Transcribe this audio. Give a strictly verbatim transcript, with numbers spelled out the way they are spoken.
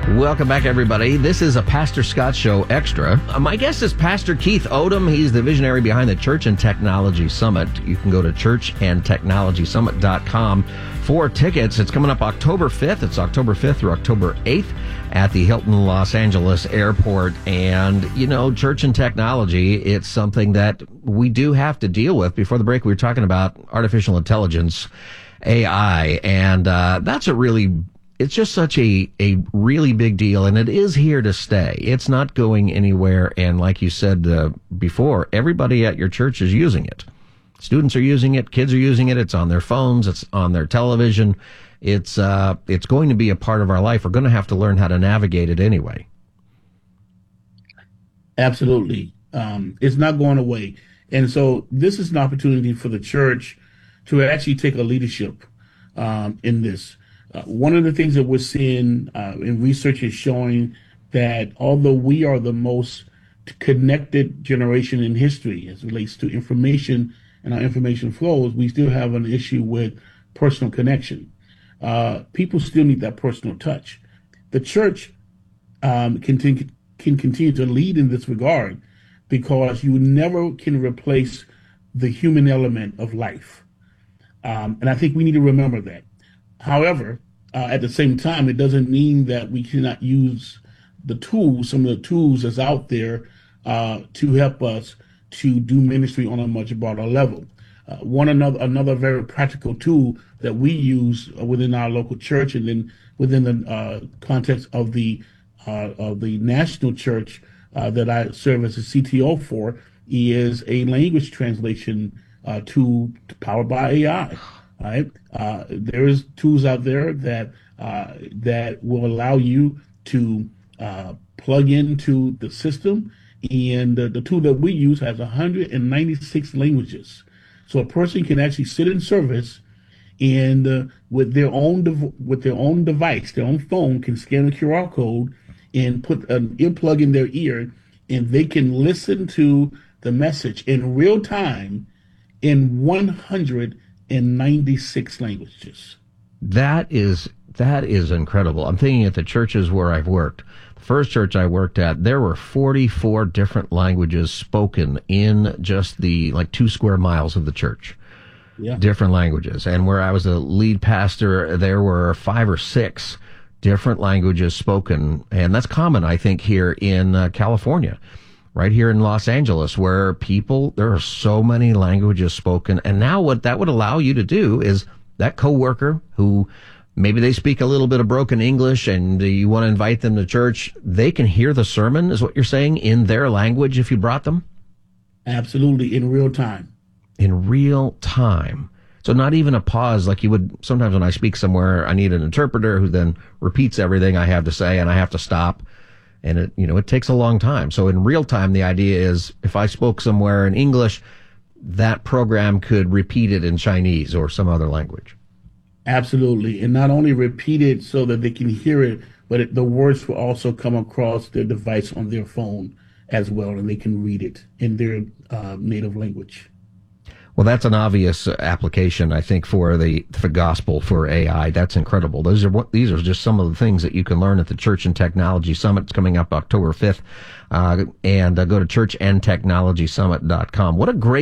Welcome back, everybody. This is a Pastor Scott Show Extra. Uh, my guest is Pastor Keith Odom. He's the visionary behind the Church and Technology Summit. You can go to church and technology summit dot com for tickets. It's coming up October fifth. It's October fifth through October eighth at the Hilton Los Angeles Airport. And, you know, church and technology, it's something that we do have to deal with. Before the break, we were talking about artificial intelligence, A I, and uh, that's a really... It's just such a, a really big deal, and it is here to stay. It's not going anywhere, and like you said uh, before, everybody at your church is using it. Students are using it, kids are using it, it's on their phones, it's on their television. It's uh, it's going to be a part of our life. We're going to have to learn how to navigate it anyway. Absolutely. Um, it's not going away. And so this is an opportunity for the church to actually take a leadership um, in this. Uh, one of the things that we're seeing uh, in research is showing that although we are the most connected generation in history as it relates to information and our information flows, we still have an issue with personal connection. Uh, people still need that personal touch. The church um, can, t- can continue to lead in this regard because you never can replace the human element of life. Um, and I think we need to remember that. However, uh, at the same time, it doesn't mean that we cannot use the tools, some of the tools that's out there uh, to help us to do ministry on a much broader level. Uh, one another, another very practical tool that we use within our local church and then within the uh, context of the uh, of the national church uh, that I serve as a C T O for is a language translation uh, tool powered by A I. Right? Uh, there is tools out there that uh, that will allow you to uh, plug into the system, and uh, the tool that we use has one hundred ninety-six languages. So a person can actually sit in service, and uh, with their own dev- with their own device, their own phone, can scan a Q R code and put an earplug in their ear, and they can listen to the message in real time in one hundred ninety-six languages. That is that is incredible. I'm thinking at the churches where I've worked. The first church I worked at, there were forty-four different languages spoken in just the like two square miles of the church. Yeah. Different languages. And where I was the lead pastor, there were five or six different languages spoken. And that's common, I think, here in uh, California. Right here in Los Angeles, where people, there are so many languages spoken. And now what that would allow you to do is that coworker who maybe they speak a little bit of broken English and you want to invite them to church, they can hear the sermon, is what you're saying, in their language if you brought them? Absolutely, in real time. In real time. So not even a pause like you would sometimes when I speak somewhere, I need an interpreter who then repeats everything I have to say and I have to stop. And it, you know, it takes a long time. So in real time, the idea is if I spoke somewhere in English, that program could repeat it in Chinese or some other language. Absolutely. And not only repeat it so that they can hear it, but it, the words will also come across their device on their phone as well, and they can read it in their uh, native language. Well, that's an obvious application, I think, for the for gospel, for A I. That's incredible. Those are what these are just some of the things that you can learn at the Church and Technology Summit. It's coming up October fifth, uh, and uh, go to church and technology summit dot com. What a great